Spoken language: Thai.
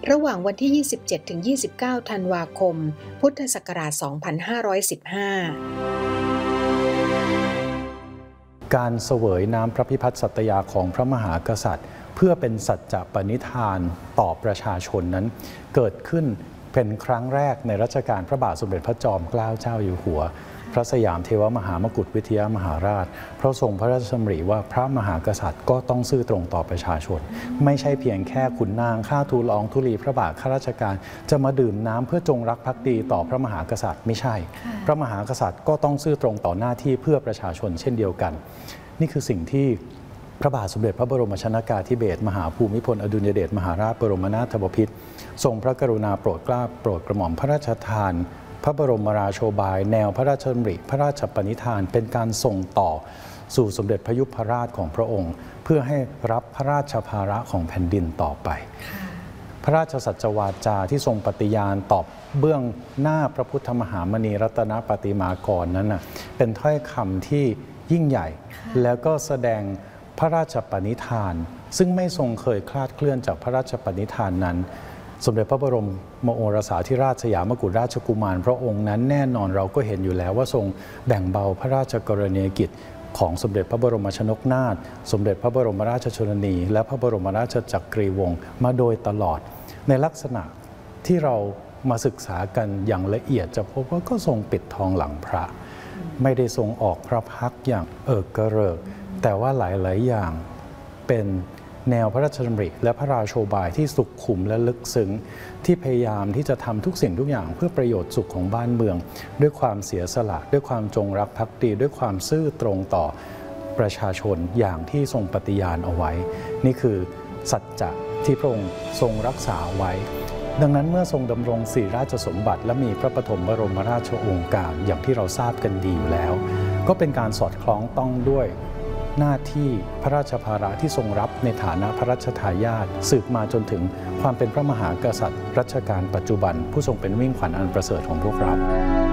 ระหว่างวันที่ 27-29 ธันวาคม พุทธศักราช 2515 การเสวยน้ำพระพิพัฒน์สัตยาของพระมหากษัตริย์เพื่อเป็นสัจจะปณิธานต่อประชาชนนั้นเกิดขึ้นเป็นครั้งแรกในรัชกาลพระบาทสมเด็จพระจอมเกล้าเจ้าอยู่หัวพระสยามเทวมหามกุฏวิทยามหาราชพระทรงพระราชดำริว่าพระมหากษัตริย์ก็ต้องซื่อตรงต่อประชาชนไม่ใช่เพียงแค่ขุนนางข้าทูลละอองธุลีพระบาทข้าราชการจะมาดื่มน้ำเพื่อจงรักภักดีต่อพระมหากษัตริย์ไม่ใช่พระมหากษัตริย์ก็ต้องซื่อตรงต่อหน้าที่เพื่อประชาชนเช่นเดียวกันนี่คือสิ่งที่พระบาทสมเด็จพระบรมชนกาธิเบศรมหาภูมิพลอดุลยเดชมหาราชบรมนาถบพิตรทรงพระกรุณาโปรดเกล้าโปรดกระหม่อมพระราชทานพระบรมราโชบายแนวพระราชดำริพระราชปณิธานเป็นการส่งต่อสู่สมเด็จพระยุพราชของพระองค์เพื่อให้รับพระราชภาระของแผ่นดินต่อไปพระราชสัจวาจาที่ทรงปฏิญาณตอบเบื้องหน้าพระพุทธมหามณีรัตนปฏิมากรนั้นเป็นถ้อยคำที่ยิ่งใหญ่แล้วก็แสดงพระราชปณิธานซึ่งไม่ทรงเคยคลาดเคลื่อนจากพระราชปณิธานนั้นสมเด็จพระบรมโอรสาธิราชสยามกุฎราชกุมารพระองค์นั้นแน่นอนเราก็เห็นอยู่แล้วว่าทรงแบ่งเบาพระราชกรณียกิจของสมเด็จพระบรมชนกนาถสมเด็จพระบรมราชชนนีและพระบรมราชจักรีวงศ์มาโดยตลอดในลักษณะที่เรามาศึกษากันอย่างละเอียดจะพบว่าก็ทรงปิดทองหลังพระไม่ได้ทรงออกพระพักตร์อย่างกระเริกแต่ว่าหลายๆอย่างเป็นแนวพระราชดำริและพระราโชบายที่สุขุมและลึกซึ้งที่พยายามที่จะทำทุกสิ่งทุกอย่างเพื่อประโยชน์สุขของบ้านเมืองด้วยความเสียสละด้วยความจงรักภักดีด้วยความซื่อตรงต่อประชาชนอย่างที่ทรงปฏิญาณเอาไว้นี่คือสัจจะที่พระองค์ทรงรักษาไว้ดังนั้นเมื่อทรงดำรงศรีราชสมบัติและมีพระปฐมบรมราชโองการอย่างที่เราทราบกันดีอยู่แล้วก็เป็นการสอดคล้องต้องด้วยหน้าที่พระราชภาระที่ทรงรับในฐานะพระราชทายาทสืบมาจนถึงความเป็นพระมหากษัตริย์รัชกาลปัจจุบันผู้ทรงเป็นมิ่งขวัญอันประเสริฐของพวกเรา